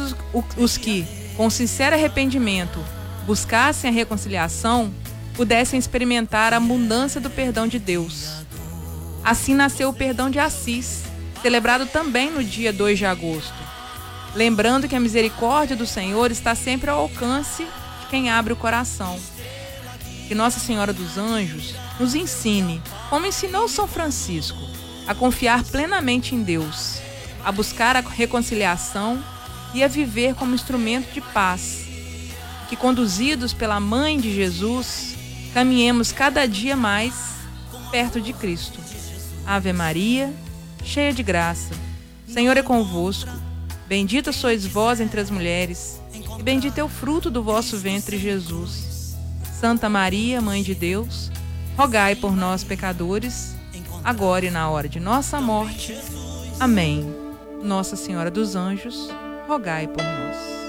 os que, com sincero arrependimento, buscassem a reconciliação, pudessem experimentar a abundância do perdão de Deus. Assim nasceu o perdão de Assis, celebrado também no dia 2 de agosto, lembrando que a misericórdia do Senhor está sempre ao alcance de quem abre o coração. Que Nossa Senhora dos Anjos nos ensine, como ensinou São Francisco, a confiar plenamente em Deus, a buscar a reconciliação e a viver como instrumento de paz. Que, conduzidos pela Mãe de Jesus, caminhemos cada dia mais perto de Cristo. Ave Maria, cheia de graça, o Senhor é convosco. Bendita sois vós entre as mulheres, e bendito é o fruto do vosso ventre, Jesus. Santa Maria, Mãe de Deus, rogai por nós, pecadores, agora e na hora de nossa morte. Amém. Nossa Senhora dos Anjos, rogai por nós.